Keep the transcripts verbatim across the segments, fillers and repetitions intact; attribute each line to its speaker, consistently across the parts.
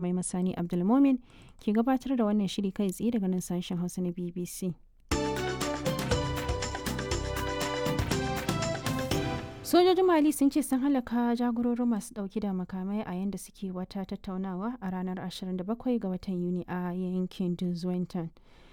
Speaker 1: Umaima Sani Abdulmomin ke gabatar da wannan shiri kai tsaye daga nan sashen Hausa na B B C. Sojojin Mali sun ce sun halaka jagororin masu dauki da makamai a yayin da suke wata tattaunawa a ranar ashirin da bakwai ga watan Yuni a yankin Duzwentan.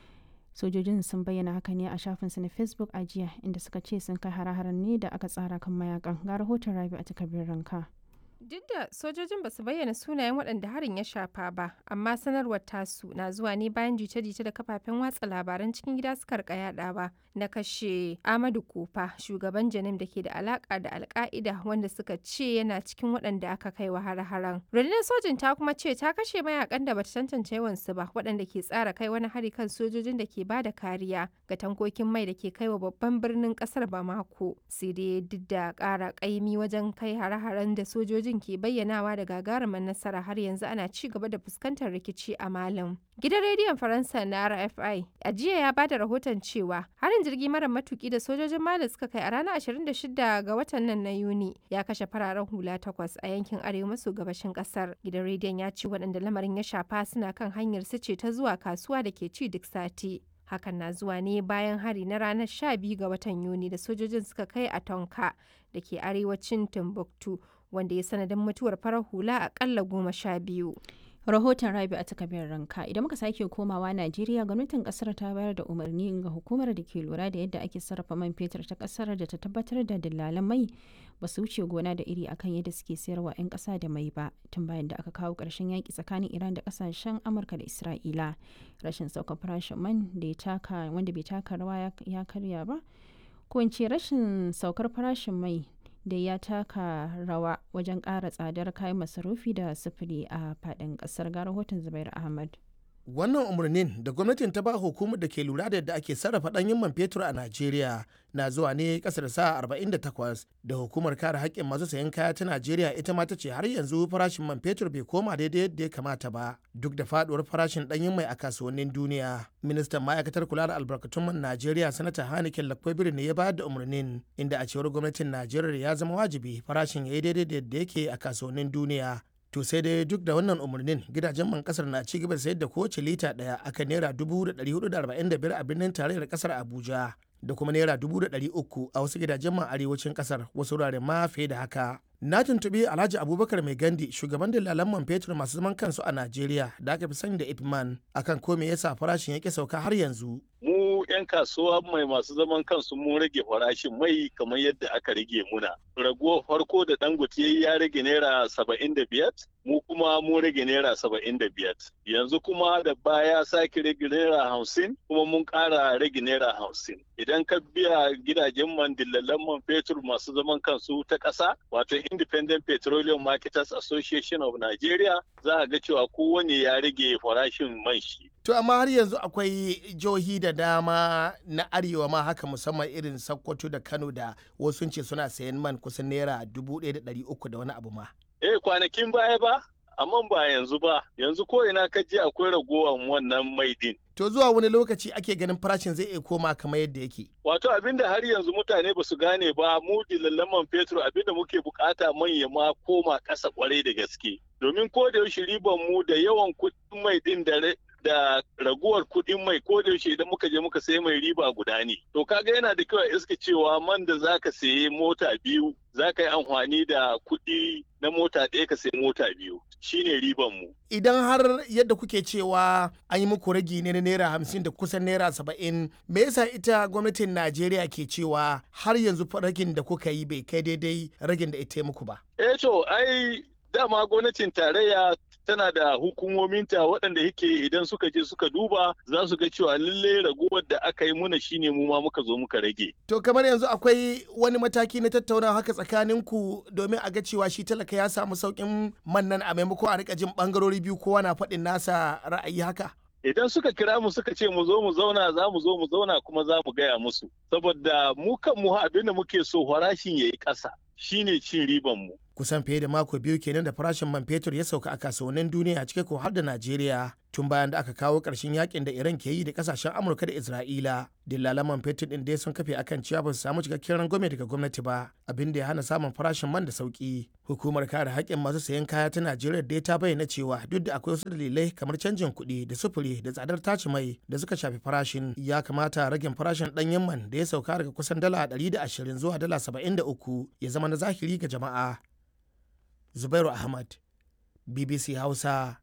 Speaker 1: Sojojin sun bayyana haka ne a shafinsu na Facebook a jiya, inda suka ce sun kai hare-haren ne da aka tsara kan mayakan. Ga rahoton Rabi a takardar ranka.
Speaker 2: Duk da sojojin ba su bayyana sunayen waɗanda harin ya shafa ba, amma sanarwar tasu na zuwa ne bayan jita-jita da kafafen watsa labaran cikin gida suka rika yadawa na kashe Amadu Kofa, shugaban Janim da ke da alaka da Alka'ida, wanda suka ce yana cikin waɗanda aka kai wa har-haren. Rundunar sojin ta kuma ce ta kashe mayakan da bata tantance yawansu ba, waɗanda ke tsara kai wani hari kan sojojin da ke ba da kariya ga tankokin mai da ke kai wa babban birnin ƙasar Bamako. Sai dai duk da ƙara ƙaimi wajen kai hare-haren da sojojin ke bayyanawa da gagarumin nasara, har yanzu ana ci gaba da fuskantar rikici a Malin. Gidan rediyon Faransa na R F I a jiya ya bada rahoton cewa harin jirgi mara matuki da sojojin Mali suka kai a ranar ashirin da shida ga watan nan na Yuni ya kashe fararen hula takwas a yankin arewa maso gabashin kasar. Gidan rediyon ya ce waɗanda lamarin ya shafa suna kan hanyar su ce ta zuwa kasuwa da ke ci duk sati. Hakan na zuwa ne bayan hari na ranar sha biyu ga watan Yuni da sojojin suka kai a Tonka da ke arewacin Timbuktu, wanda ya sanadin mutuwar farar hula akalla goma sha biyu.
Speaker 1: Rahoton Rabi a takardar ranka. Idan muka sake komawa Najeriya, gwamnatin kasar ta bayar da umarni ga hukumar da ke lura da yadda ake sarrafa man fetur ta kasar da ta tabbatar da dillalan mai ba su wuce gona da iri akan yadda suke sayarwa 'yan kasa da mai ba, tun bayan da aka kawo ƙarshen yaƙi tsakanin Iran da kasashen Amurka da Isra'ila. Rashin saukar farashin man da ya taka wanda bai taka rawa ya karya ba, ko in ce rashin saukar farashin mai da ya taka rawa wajen ƙara tsadar kayan masarufi da sufuri a faɗin ƙasar. Ga rahoton Zubair Ahmad.
Speaker 3: Wannan umarnin da gwamnatin ta ba hukumar da ke lura da yadda ake sarrafa ɗanyen man fetur a Najeriya na zuwa ne ƙasa da sa'a arba'in da takwas da hukumar kare haƙƙin masu sayan kaya ta Najeriya ita ma ta ce har yanzu farashin man fetur bai koma daidai yadda ya kamata ba duk da faɗuwar farashin ɗanyen mai a kasuwannin duniya. Ministan ma'aikatar kula da albarkatun man Najeriya Sanata Hanikin Lakwabiri ne ya bayar da umarnin, inda a cewar gwamnatin Najeriya ya zama wajibi farashin ya yi daidai da yadda yake a kasuwannin duniya. To sai dai duk da wannan umarnin, gidajen man kasar na ci gaba da sayar da kowace lita daya akan naira dubu da ɗari hudu da arba'in da biyar a birnin tarayyar kasar Abuja, da kuma naira dubu da ɗari uku a wasu gidajen man arewacin kasar, wasu wuraren ma fiye da haka. Na tuntuɓi Alhaji Abubakar Mai Gandi, shugaban dalalan man fetur masu zaman kansu a Najeriya da aka fi sani da Ipman, akan ko me yasa farashin yake sauka har yanzu.
Speaker 4: Mu 'yan kasuwa mai masu zaman kansu mun rage farashin mai kamar yadda aka rage muna. Raguwar farko da Dangote ya rage naira saba'in da biyar, mu kuma mun rage naira saba'in da biyar. Yanzu kuma da baya sake rage naira hamsin, kuma mun ƙara rage naira hamsin. Idan ka biya gidajen man dillalan man fetur masu zaman kansu ta ƙasa, wato Independent Petroleum Marketers Association of Nigeria, za a ga cewa kowane ya rage farashin man shi.
Speaker 3: To amma har yanzu akwai jihohi da dama na arewa ma haka, musamman irin Sokoto da Kano, da wasu ce suna sayan man kusan naira dubu ɗaya da ɗari uku da wani abu ma.
Speaker 4: Eh, kwanakin baya ba, amma ba yanzu ba. Yanzu ko ina ka je akwai ragowar wannan mai din.
Speaker 3: To zuwa wani lokaci ake ganin farashin zai iya koma kamar yadda yake?
Speaker 4: Wato abinda har yanzu mutane ba su gane ba, mu dillalan man fetur abinda muke bukata manya ma koma ƙasa kwarai da gaske. Domin ko da yaushe riban mu da yawan kuɗin mai din da da raguwar kuɗin mai ko da yaushe idan muka je muka sayi mai riba guda ne. To kaga yana da kyau a iska cewa man da zaka sayi mota biyu zaka yi amfani da kuɗi na mota ɗaya ka sayi mota biyu. Shine riban mu.
Speaker 3: Idan har yadda kuke cewa an yi muku ragi ne na naira hamsin da kusan naira saba'in, me yasa ita gwamnatin Najeriya ke cewa har yanzu ragin da kuka yi bai kai daidai ragin da ita muku ba?
Speaker 4: Eh to ai dama gwamnatin tarayya tana da hukumominta waɗanda yake idan suka je suka duba za su ga cewa lalle raguwar da aka yi muna shine mu ma muka zo muka rage.
Speaker 3: To kamar yanzu akwai wani mataki na tattaunawa haka tsakaninku domin a ga cewa shi talaka ya samu sauƙin man nan a maimako a rika jin bangarori biyu kowa na faɗin nasa ra'ayi haka?
Speaker 4: Idan suka kira mu suka ce mu zo mu zauna za mu zo mu zauna kuma za mu gaya musu. Saboda mu kan mu abin da muke so farashin ya yi ƙasa shine cin riban mu.
Speaker 3: Kusan fiye da mako biyu kenan da farashin man fetur ya sauka a kasuwannin duniya cike ko har da Najeriya. tun bayan da aka kawo ƙarshen yakin da Iran ke yi da kasashen Amurka da Isra'ila. Dillalan man fetur ɗin dai sun kafe akan cewa ba su samu cikakken rangwame daga gwamnati ba, abin da ya hana samun farashin man da sauki. Hukumar kare haƙƙin masu sayan kaya ta Najeriya dai ta bayyana cewa duk da akwai wasu dalilai kamar canjin kuɗi da sufuri da tsadar tace mai da suka shafi farashin, ya kamata ragin farashin ɗanyen man da ya sauka daga kusan dala ɗari da ashirin zuwa dala saba'in da uku ya zama na zahiri ga jama'a. Zubairu Ahmad, B B C Hausa,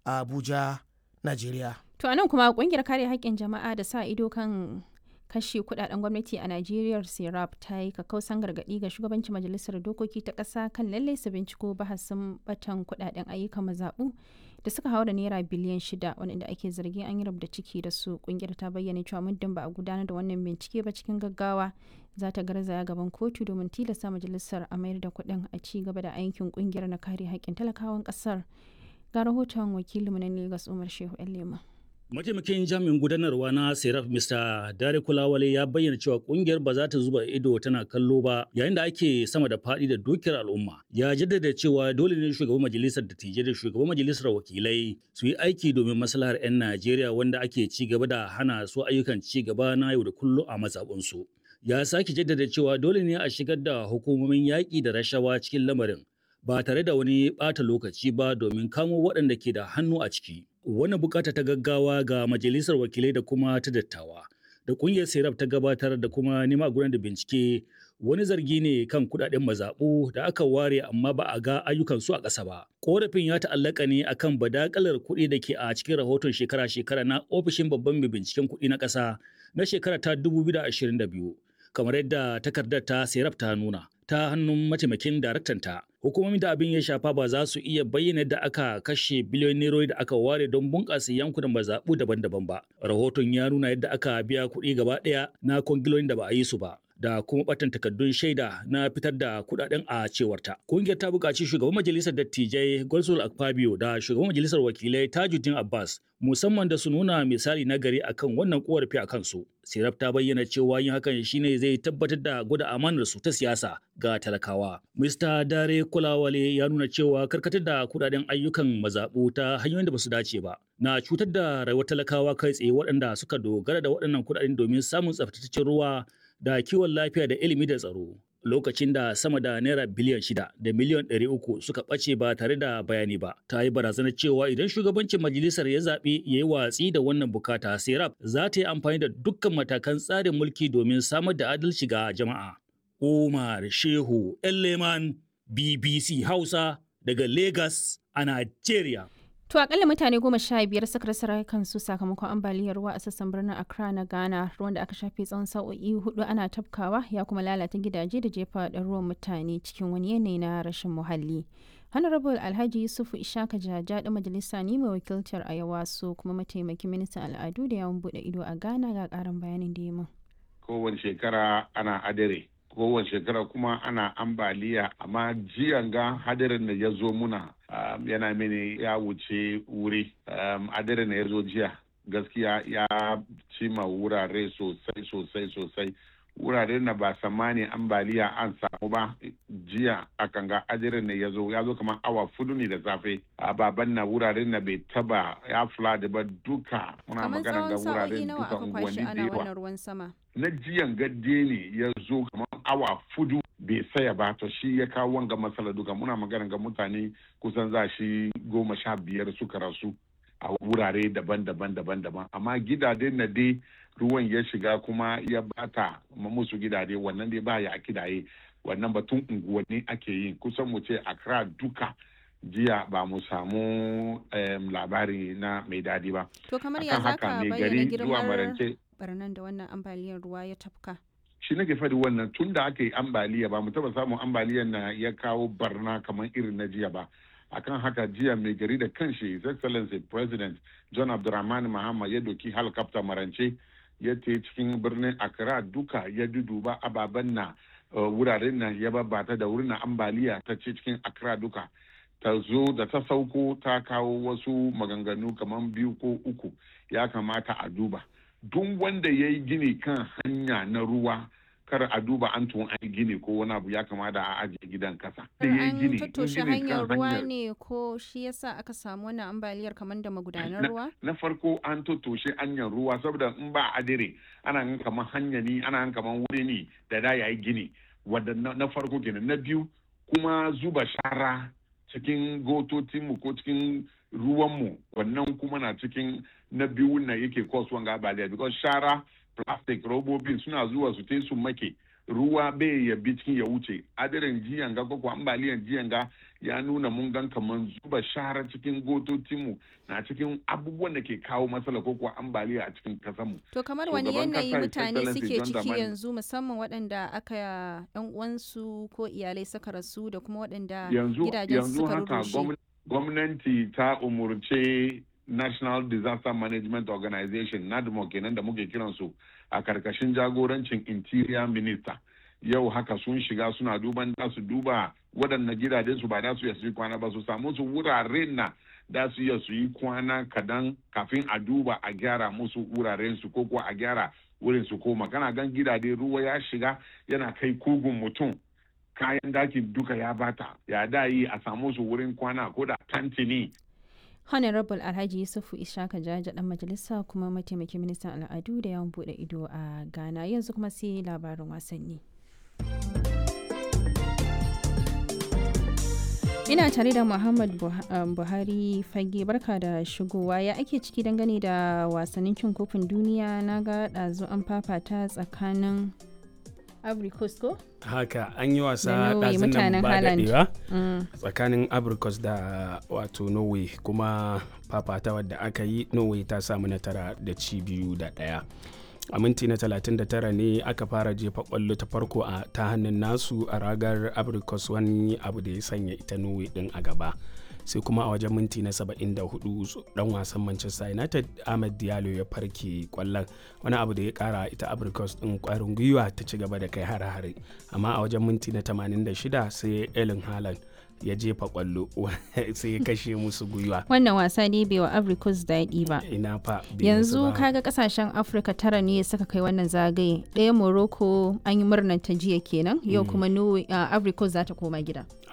Speaker 3: Abuja, Najeriya.
Speaker 1: To anan kuma kungiyar kare haƙƙin jama'a da sa ido kan kashe kudaden gwamnati a Najeriya Serap ta yi kakkausan gargaɗi ga shugabancin majalisar dokoki ta ƙasa kan lalle su binciko bahasin batan kudaden ayyukan mazaɓu da suka haura naira biliyan shida wanda ake zargin an yi rubda ciki da su. Kungiyar ta bayyana cewa muddin ba a gudanar da wannan bincike ba cikin gaggawa za ta garzaya gaban kotu domin tilasta majalisar a mayar da kuɗin a ci gaba da aikin kungiyar na kare haƙƙin talakawan ƙasar. Ga rahoton wakilinmu na Lagos Umar Shehu Lema.
Speaker 5: Mataimakin jami'in gudanarwa na Serap Mister Dare Kulawale ya bayyana cewa kungiyar ba za ta zuba ido tana kallo ba yayin da ake sama da faɗi da dukiyar al'umma. Ya jaddada cewa dole ne shugaban majalisar dattijai da shugaban majalisar wakilai su yi aiki domin maslahar 'yan Najeriya wanda ake ci gaba da hana su ayyukan ci gaba na yau da kullum a mazaɓunsu. Ya sake jaddada cewa dole ne a shigar da hukumomin yaƙi da rashawa cikin lamarin ba tare da wani ɓata lokaci ba domin kamo waɗanda ke da hannu a ciki. Wannan bukata ta gaggawa ga majalisar wakilai da kuma ta dattawa da kungiyar Serap ta gabatar da kuma nema gudanar da bincike wani zargi ne kan kudaden mazaɓu da aka ware amma ba a ga ayyukan su a ƙasa ba. Korafin ya ta'allaka ne akan badakalar kuɗi da ke a cikin rahoton shekara-shekara na ofishin babban mai binciken kuɗi na ƙasa na shekara ta dubu biyu da ashirin da biyu kamar yadda takardar ta Serap ta nuna ta hannun mataimakin daraktanta. Hukumomin da abin ya shafa ba za su iya bayyana da aka kashe biliyon nerori da aka ware don bunƙasa yankunan mazaɓu daban-daban ba. Rahoton ya nuna yadda aka biya kuɗi gaba ɗaya na kwangilolin da ba a yi su ba, da kuma ɓatan takardun shaida na fitar da kuɗaɗen a cewarta. Ƙungiyar ta buƙaci shugaban majalisar dattijai Godswill Akpabio da shugaban majalisar wakilai Tajuddin Abbas musamman da su nuna misali na gari akan wannan korafi a kansu. Serap ta bayyana cewa yin hakan shine zai tabbatar da gwada amanar su ta siyasa ga talakawa. Mister Dare Kulawale ya nuna cewa karkatar da kudaden ayyukan mazaɓu ta hanyoyin da ba su dace ba na cutar da rayuwar talakawa kai tsaye waɗanda suka dogara da waɗannan kudaden domin samun tsaftataccen ruwa da kiwon lafiya da ilimi da tsaro. Lokacin da sama da naira biliyan shida da miliyan ɗari uku suka ɓace ba tare da bayani ba, ta yi barazanar cewa idan shugabancin majalisar ya zaɓi ya yi watsi da wannan bukata, Serap za ta yi amfani da dukkan matakan tsarin mulki domin samar da adalci ga jama'a. Umar Shehu Leman, B B C Hausa daga Lagos a Najeriya.
Speaker 1: To akalla mutane goma sha biyar suka rasa rayukansu sakamakon ambaliyar ruwa a sassan birnin Accra na Ghana, ruwan da aka shafe tsawon sa'o'i hudu ana tafkawa ya kuma lalata gidaje da jefa ɗaruruwan mutane cikin wani yanayi na rashin muhalli. Honorable Alhaji Yusufu Ishaka Jaja da majalisa ne mai wakiltar Ayawaso kuma mataimakin ministan al'adu da yawon bude ido a Ghana ga karin bayanin da ya min.
Speaker 6: Kowace shekara ana adare. kowace shekara kuma ana ambaliya, amma jiyan ga hadarin da ya zo muna um, yana mini ya wuce wuri um, hadarin da ya zo jiya gaskiya ya cima wurare sosai sosai sosai wuraren da ba samani ambaliya an samu ba jiya akan ga hadarin da ya zo ya zo kamar awa fudu ne da safe a baban na wuraren da bai taba ya flood ba duka muna magana ga wuraren duka unguwanni da yawa na jiyan gadde ne ya zo kamar awa fudu bai saya ba, to shi ya kawo wanga matsala duka muna magana ga mutane kusan za shi goma sha biyar suka rasu a wurare daban-daban daban-daban, amma gidajen na dai ruwan ya shiga kuma ya bata musu gidaje wannan dai ba ya kidaye wannan batun unguwanni ake yin kusan mu ce Accra duka jiya ba mu samu um, labari na mai dadi ba.
Speaker 1: To kamar ya zaka bayyana girmar barnan da wannan ambaliyar ruwa ya tafka?
Speaker 6: Shi nake faɗi wannan tun da aka yi ambaliya ba mu taba samun ambaliyar na ya kawo barna kamar irin na jiya ba. Akan haka jiya mai gari da kanshi His Excellency President John Abdulrahman Mahama ya doki helicopter marance ya te cikin birnin Accra duka ya duduba ababen na uh, wuraren nan ya babbata da wurin ambaliya ta ce cikin Accra duka. Ta zo da ta sauko ta kawo wasu maganganu kamar biyu ko uku ya kamata a duba. Duk wanda ya yi gini kan hanya na ruwa kar a duba an tun an gini ko wani abu ya kamata a ajiye gidan kasa.
Speaker 1: An tattoshe hanyar ruwa ne ko shi yasa aka samu wannan ambaliyar kamar da magudanar ruwa?
Speaker 6: Na farko an tattoshe hanyar ruwa saboda in ba adire ana yin kamar hanya ne ana yin kamar wuri ne da da yayi gini wanda na farko kenan. Na biyu kuma zuba shara cikin gototinmu ko cikin ruwanmu wannan kuma na cikin na biyu na yake cause wanga ambaliya because shara plastic robobin suna zuwa su tai su make ruwa bai ya bi cikin ya wuce. Adirin jiyan ga ko ambaliyan jiyan ga ya nuna mun gan kaman zuba shara cikin gototinmu na cikin abubuwan da ke kawo matsala ko kuwa ambaliya a cikin kasanmu.
Speaker 1: To kamar wani yanayi mutane suke ciki yanzu musamman waɗanda aka yan uwansu ko iyalai suka rasu da kuma waɗanda gidajen suka rushe.
Speaker 6: Yanzu haka gwamnati ta umurce National Disaster Management Organization NADMO kenan da muke kiransu a karkashin jagorancin Interior Minister. Yau haka sun shiga suna duban da su duba waɗannan gidajen su ba da su iya su yi kwana ba su samu su wuraren na da su iya su yi kwana kadan kafin a duba a gyara musu wuraren su ko kuwa a gyara wurin su koma. Kana gan gidaje ruwa ya shiga yana kai kugun mutum kayan dakin duka ya bata ya da yi a samu su wurin kwana ko da tantini.
Speaker 1: Honorable Alhaji Yusufu Ishaka Jaja dan majalisa kuma mataimakin ministan al'adu da yawan bude ido a Ghana. Yanzu kuma sai labarin wasanni. Ina tare da Muhammad Buhari Fage, barka da shigowa. Ya ake ciki dangane da wasannin cin kofin duniya? Na ga ɗazu an fafata tsakanin Ivory Coast ko?
Speaker 7: Haka an yi wasa ɗazun nan ba daɗewa tsakanin Ivory Coast da wato Norway, kuma fafata wadda aka yi Norway ta samu natara da ci biyu da ɗaya. A minti na talatin da tara ne aka fara jefa kwallo ta farko a ta hannun nasu a ragar Ivory Coast, wani abu da ya sanya ita Norway din a gaba. Sai kuma a wajen minti na saba'in da hudu dan wasan Manchester United Ahmed Diallo ya farke kwallon, wani abu da ya kara ita Ivory Coast din kwarin gwiwa ta ci gaba da kai hare-hare. Amma a wajen minti na tamanin da shida sai Erling Haaland ya jefa kwallo sai ya kashe musu gwiwa.
Speaker 1: Wannan wasa ne bai wa Ivory Coast daɗi ba.
Speaker 7: Ina fa
Speaker 1: yanzu kaga kasashen Afirka tara ne suka kai wannan zagaye. Ɗaya Morocco an yi murnar ta jiya kenan, yau kuma Ivory Coast za ta koma gida.